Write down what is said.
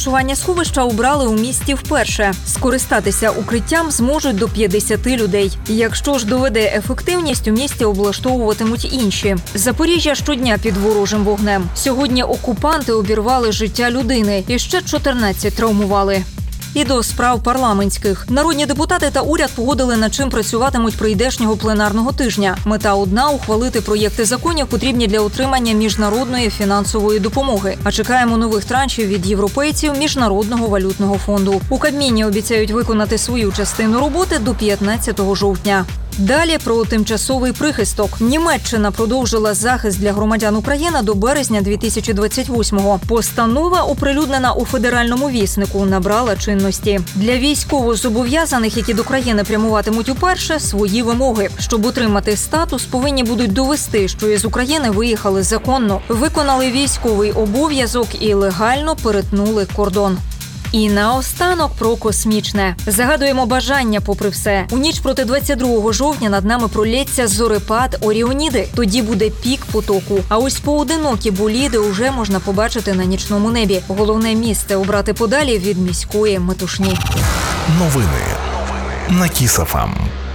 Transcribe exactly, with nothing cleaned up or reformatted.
розташування сховища обрали у місті вперше. Скористатися укриттям зможуть до п'ятдесят людей. Якщо ж доведе ефективність, у місті облаштовуватимуть інші. Запоріжжя щодня під ворожим вогнем. Сьогодні окупанти обірвали життя людини і ще чотирнадцять травмували. І до справ парламентських. Народні депутати та уряд погодили, над чим працюватимуть прийдешнього пленарного тижня. Мета одна – ухвалити проєкти законів, потрібні для отримання міжнародної фінансової допомоги. А чекаємо нових траншів від європейців Міжнародного валютного фонду. У Кабміні обіцяють виконати свою частину роботи до п'ятнадцятого жовтня. Далі про тимчасовий прихисток. Німеччина продовжила захист для громадян України до березня дві тисячі двадцять восьмого. Постанова, оприлюднена у Федеральному віснику, набрала чинності. Для військовозобов'язаних, які до країни прямуватимуть уперше, свої вимоги. Щоб отримати статус, повинні будуть довести, що із України виїхали законно, виконали військовий обов'язок і легально перетнули кордон. І наостанок про космічне. Загадуємо бажання попри все. У ніч проти двадцять другого жовтня над нами пролється зорепад Оріоніди. Тоді буде пік потоку. А ось поодинокі боліди уже можна побачити на нічному небі. Головне місце обрати подалі від міської метушні. Новини на Кіс еф ем.